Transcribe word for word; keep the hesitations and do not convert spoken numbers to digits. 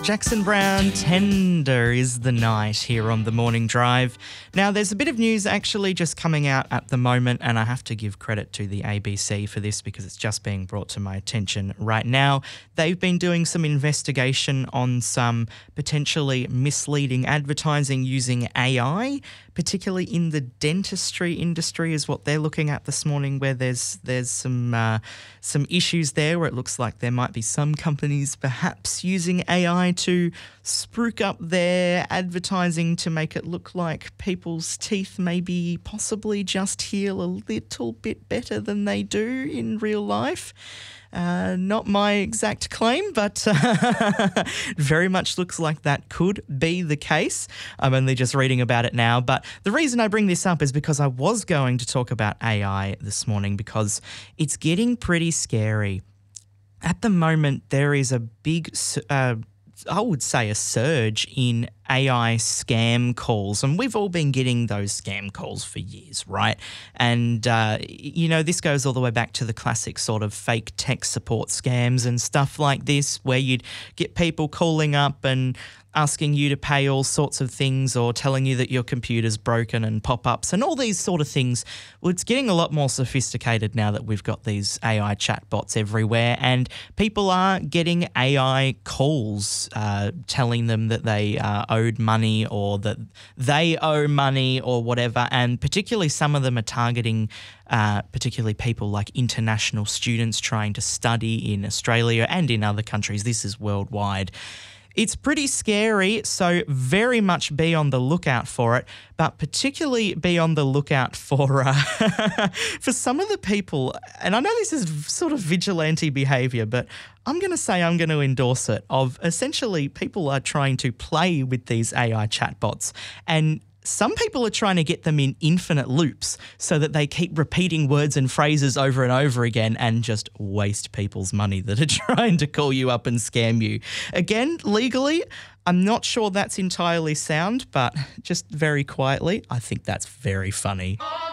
Jackson Browne, Tender is the Night here on The Morning Drive. Now, there's a bit of news actually just coming out at the moment, and I have to give credit to the A B C for this because it's just being brought to my attention right now. They've been doing some investigation on some potentially misleading advertising using A I, particularly in the dentistry industry is what they're looking at this morning, where there's there's some uh, some issues there where it looks like there might be some companies perhaps using A I to spruik up their advertising to make it look like people's teeth maybe possibly just heal a little bit better than they do in real life. Uh, not my exact claim, but uh, very much looks like that could be the case. I'm only just reading about it now. But the reason I bring this up is because I was going to talk about A I this morning because it's getting pretty scary. At the moment, there is a big, uh, I would say a surge in A I scam calls, and we've all been getting those scam calls for years, right? And, uh, you know, this goes all the way back to the classic sort of fake tech support scams and stuff like this, where you'd get people calling up and asking you to pay all sorts of things or telling you that your computer's broken and pop-ups and all these sort of things. Well, it's getting a lot more sophisticated now that we've got these A I chatbots everywhere, and people are getting A I calls uh, telling them that they are owed money or that they owe money or whatever, and particularly some of them are targeting uh, particularly people like international students trying to study in Australia and in other countries. This is worldwide. It's pretty scary, so very much be on the lookout for it, but particularly be on the lookout for uh, for some of the people, and I know this is sort of vigilante behaviour, but I'm going to say I'm going to endorse it, of essentially people are trying to play with these A I chatbots, and some people are trying to get them in infinite loops so that they keep repeating words and phrases over and over again and just waste people's money that are trying to call you up and scam you. Again, legally, I'm not sure that's entirely sound, but just very quietly, I think that's very funny.